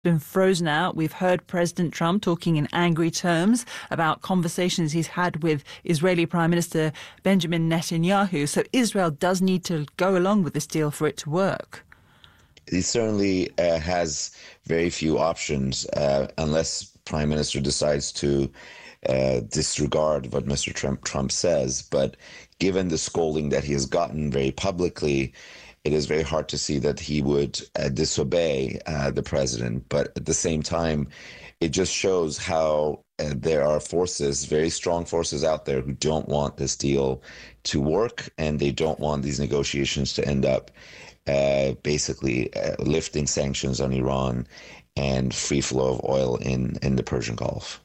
been frozen out. We've heard President Trump talking in angry terms about conversations he's had with Israeli Prime Minister Benjamin Netanyahu. So Israel does need to go along with this deal for it to work. He certainly has very few options unless Prime Minister decides to disregard what Mr. Trump says. But given the scolding that he has gotten very publicly, it is very hard to see that he would disobey the president. But at the same time, it just shows how there are forces, very strong forces out there who don't want this deal to work, and they don't want these negotiations to end up basically lifting sanctions on Iran and free flow of oil in the Persian Gulf.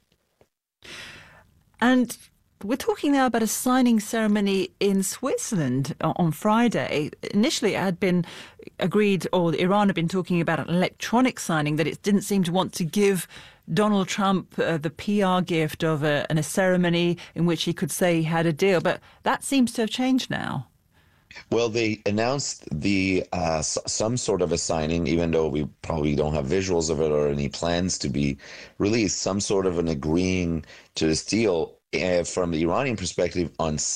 And we're talking now about a signing ceremony in Switzerland on Friday. Initially, it had been agreed, or Iran had been talking about an electronic signing, that it didn't seem to want to give Donald Trump the PR gift of a ceremony in which he could say he had a deal. But that seems to have changed now. Well, they announced some sort of a signing, even though we probably don't have visuals of it or any plans to be released, some sort of an agreeing to this deal from the Iranian perspective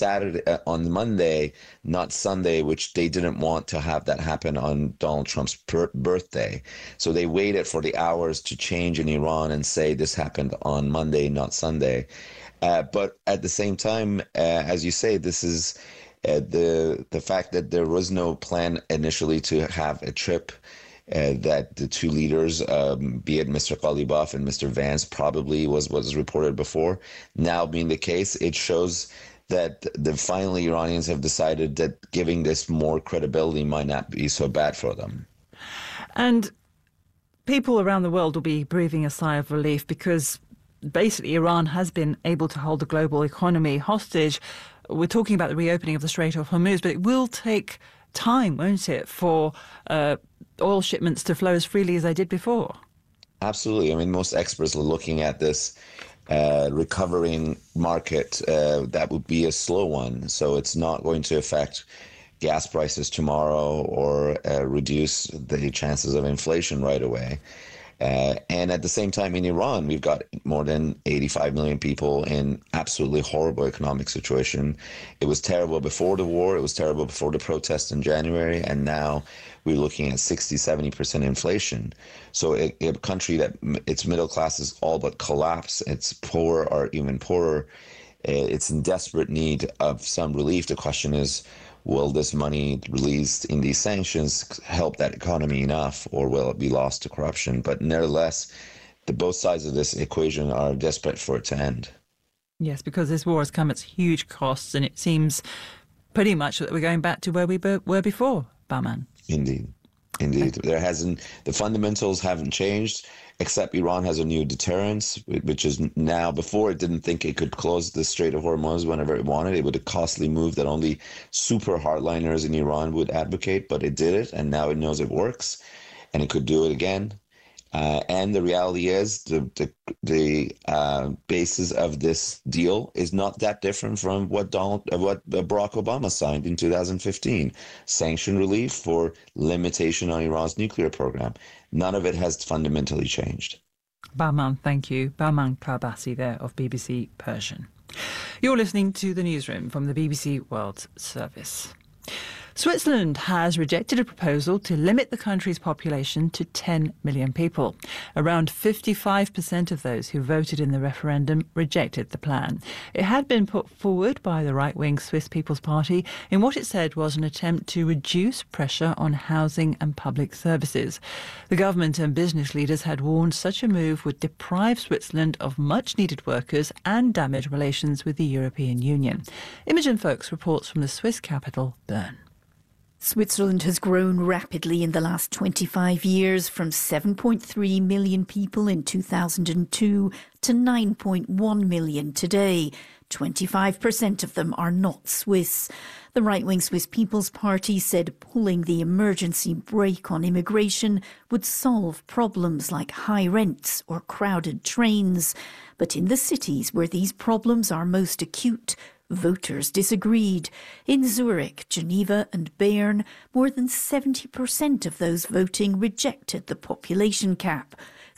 on Monday, not Sunday, which they didn't want to have that happen on Donald Trump's birthday. So they waited for the hours to change in Iran and say this happened on Monday, not Sunday. But at the same time, as you say, this is the fact that there was no plan initially to have a trip that the two leaders, be it Mr. Ghalibaf and Mr. Vance, probably was reported before. Now being the case, it shows that finally Iranians have decided that giving this more credibility might not be so bad for them. And people around the world will be breathing a sigh of relief, because basically Iran has been able to hold the global economy hostage. We're talking about the reopening of the Strait of Hormuz, but it will take time, won't it, for oil shipments to flow as freely as they did before? Absolutely. I mean, most experts are looking at this recovering market. That would be a slow one. So it's not going to affect gas prices tomorrow or reduce the chances of inflation right away. And at the same time, in Iran, we've got more than 85 million people in absolutely horrible economic situation. It was terrible before the war. It was terrible before the protests in January. And now we're looking at 60-70% inflation. So a country that its middle class is all but collapsed, it's poor or even poorer, it's in desperate need of some relief. The question is, will this money released in these sanctions help that economy enough, or will it be lost to corruption? But nevertheless, both sides of this equation are desperate for it to end. Yes, because this war has come at huge costs, and it seems pretty much that we're going back to where we were before, Bahman. Indeed. The fundamentals haven't changed, except Iran has a new deterrence, which is now, before it didn't think it could close the Strait of Hormuz whenever it wanted. It would a costly move that only super hardliners in Iran would advocate, but it did it, and now it knows it works, and it could do it again. And the reality is the basis of this deal is not that different from what Barack Obama signed in 2015. Sanction relief for limitation on Iran's nuclear program. None of it has fundamentally changed. Bahman, thank you. Bahman Karbasi there of BBC Persian. You're listening to The Newsroom from the BBC World Service. Switzerland has rejected a proposal to limit the country's population to 10 million people. Around 55% of those who voted in the referendum rejected the plan. It had been put forward by the right-wing Swiss People's Party in what it said was an attempt to reduce pressure on housing and public services. The government and business leaders had warned such a move would deprive Switzerland of much-needed workers and damage relations with the European Union. Imogen Foulkes reports from the Swiss capital, Bern. Switzerland has grown rapidly in the last 25 years, from 7.3 million people in 2002 to 9.1 million today. 25% of them are not Swiss. The right-wing Swiss People's Party said pulling the emergency brake on immigration would solve problems like high rents or crowded trains. But in the cities where these problems are most acute, voters disagreed. In Zurich, Geneva and Bern, more than 70% of those voting rejected the population cap.